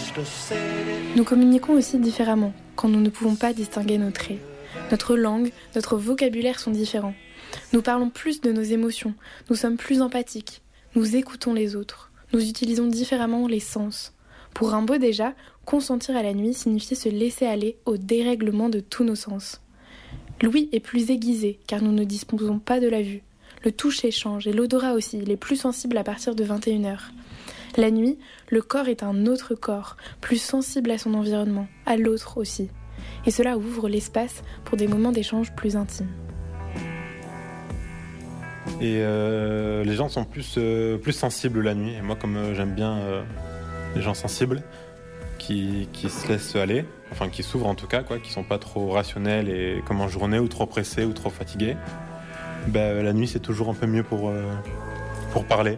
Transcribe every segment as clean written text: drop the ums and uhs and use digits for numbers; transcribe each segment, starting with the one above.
Nous communiquons aussi différemment quand nous ne pouvons pas distinguer nos traits. Notre langue, notre vocabulaire sont différents. Nous parlons plus de nos émotions, nous sommes plus empathiques, nous écoutons les autres, nous utilisons différemment les sens. Pour Rimbaud déjà, consentir à la nuit signifiait se laisser aller au dérèglement de tous nos sens. L'ouïe est plus aiguisée car nous ne disposons pas de la vue. Le toucher change et l'odorat aussi, il est plus sensible à partir de 21h. La nuit, le corps est un autre corps, plus sensible à son environnement, à l'autre aussi. Et cela ouvre l'espace pour des moments d'échange plus intimes. Et les gens sont plus sensibles la nuit. Et moi, comme j'aime bien les gens sensibles, qui se laissent aller, enfin qui s'ouvrent en tout cas, quoi, qui sont pas trop rationnels et comme en journée ou trop pressés ou trop fatigués, la nuit c'est toujours un peu mieux pour parler.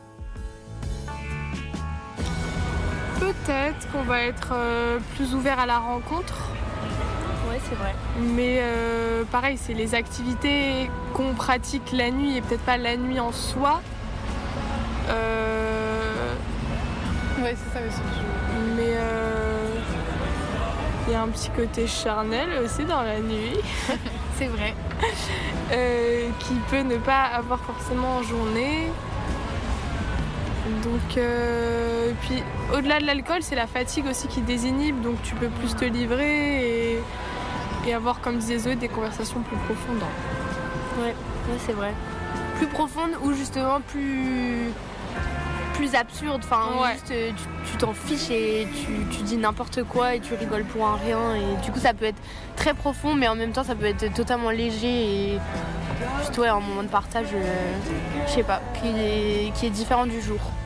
Peut-être qu'on va être plus ouvert à la rencontre. Ouais, c'est vrai. Mais pareil, c'est les activités qu'on pratique la nuit et peut-être pas la nuit en soi. Ouais, c'est ça aussi. Mais il y a un petit côté charnel aussi dans la nuit. C'est vrai. Qui peut ne pas avoir forcément en journée. Donc, puis au-delà de l'alcool, c'est la fatigue aussi qui désinhibe, donc tu peux plus te livrer et avoir, comme disait Zoé, des conversations plus profondes. Ouais, c'est vrai. Plus profondes ou justement plus absurdes. Enfin, ouais. Juste tu t'en fiches et tu dis n'importe quoi et tu rigoles pour un rien. Et du coup, ça peut être très profond, mais en même temps, ça peut être totalement léger et juste un moment de partage, je sais pas, qui est différent du jour.